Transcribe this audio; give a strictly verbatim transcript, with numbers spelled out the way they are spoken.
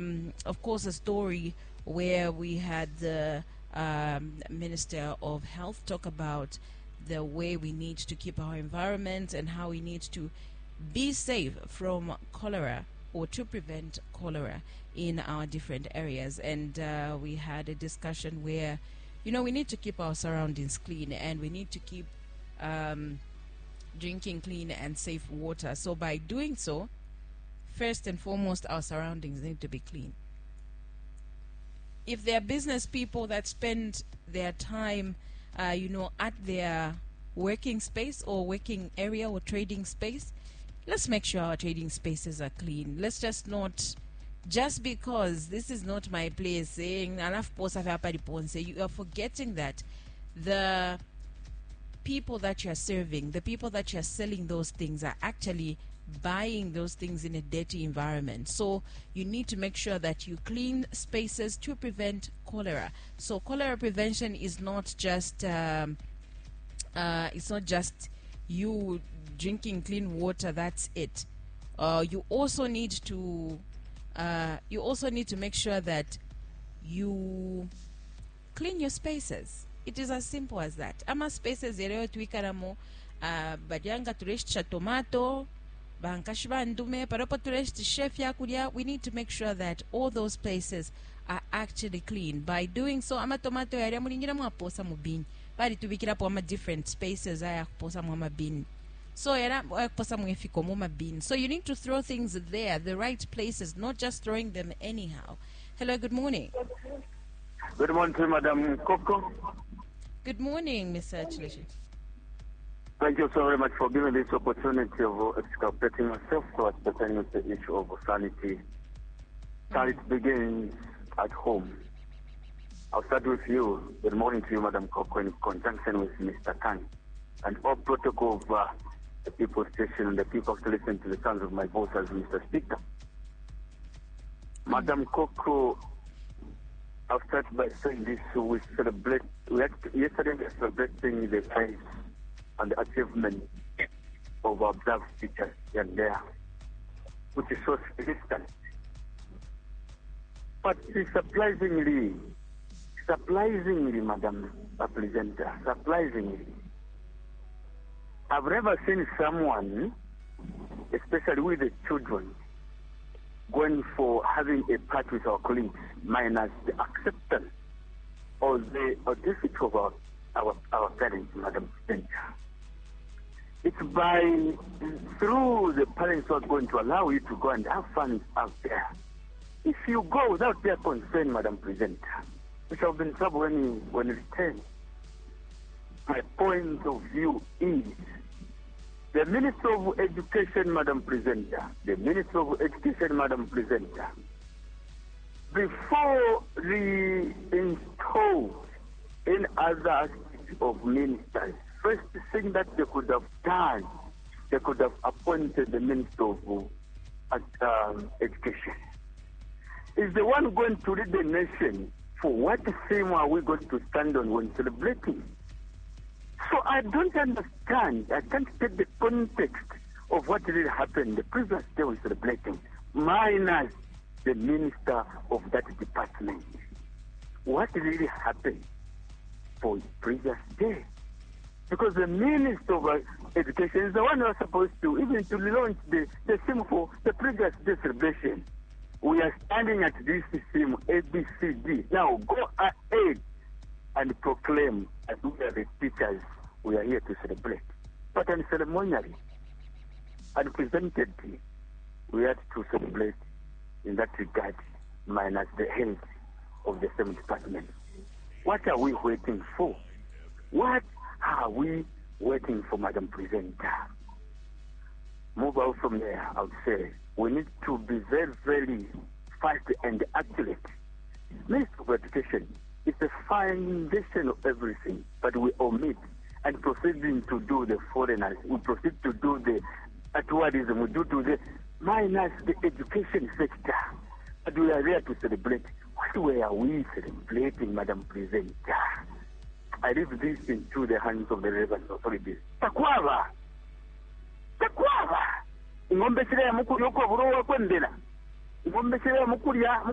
um, of course, a story where we had the um, Minister of Health talk about the way we need to keep our environment and how we need to be safe from cholera or to prevent cholera in our different areas. And uh, we had a discussion where, you know, we need to keep our surroundings clean, and we need to keep um, drinking clean and safe water. So by doing so, first and foremost, our surroundings need to be clean. If there are business people that spend their time, uh, you know, at their working space or working area or trading space, let's make sure our trading spaces are clean. Let's just not, just because this is not my place, saying you are forgetting that the people that you're serving, the people that you're selling those things are actually buying those things in a dirty environment. So you need to make sure that you clean spaces to prevent cholera. So cholera prevention is not just um, uh, it's not just you drinking clean water, that's it. Uh, you also need to uh, you also need to make sure that you clean your spaces. It is as simple as that. Ama spaces ereo twikaramo uh, bajanga turesha tomato bankashba ndume paropo turesha chef yakulia. We need to make sure that all those places are actually clean. By doing so, ama tomato area mulingira mwaposa mubini bali tubikira po ama different spaces aya kuposa mwama bin. So So you need to throw things there, the right places, not just throwing them anyhow. Hello, good morning. Good morning to Madam Coco. Good morning, Mister Chileshi. Thank you so very much for giving this opportunity of exculpating myself towards pertaining to the issue of sanity. Sanity mm. begins at home. I'll start with you. Good morning to you, Madam Coco, in conjunction with Mister Khan, and all protocol of uh, the people station and the people to listen to the sounds of my voice as Mister Speaker. Mm. Madam Coco, I'll start by saying this. We celebrate, we had, yesterday we were celebrating the lives and the achievement of our black teachers here and there, which is so significant. But surprisingly, surprisingly, Madam Presenter, surprisingly, I've never seen someone, especially with the children, going for having a part with our colleagues, minus the acceptance or the audacity of our, our, our parents, Madam Presenter. It's by, through the parents who are going to allow you to go and have fun out there. If you go without their consent, Madam Presenter, we shall be in trouble when you, when you return. My point of view is, the Minister of Education, Madam Presenter, the Minister of Education, Madam Presenter, before re-installed in other aspects of ministers, first thing that they could have done, they could have appointed the Minister of uh, um, Education. Is the one going to lead the nation? For what theme are we going to stand on when celebrating? So I don't understand. I can't take the context of what really happened the previous day when celebrating, minus the minister of that department. What really happened for the previous day? Because the Minister of Education is the one who was supposed to, even to launch the, the theme for the previous day celebration. We are standing at this theme, A, B, C, D. Now go ahead and proclaim as we are the teachers, we are here to celebrate. But unceremonially and presentedly, we had to celebrate in that regard, minus the head of the same department. What are we waiting for? What are we waiting for, Madam Presenter? Move out from there, I would say. We need to be very, very fast and accurate. Minister of Education is the foundation of everything, but we omit and proceeding to do the foreigners. We proceed to do the tourism. We do to the minus the education sector. But we are there to celebrate. What way are we celebrating, Madam Presenter? I leave this into the hands of the relevant authorities. Takwava! Takwava! Ngombe sile ya mukuri yoko buruwa kwendela. Ngombe sile ya mukuri ya